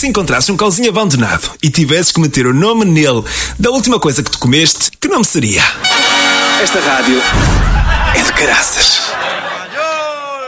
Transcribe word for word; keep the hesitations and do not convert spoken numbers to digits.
se encontrasses um cãozinho abandonado e tivesses que meter o nome nele da última coisa que tu comeste, que nome seria? Esta rádio é de caraças.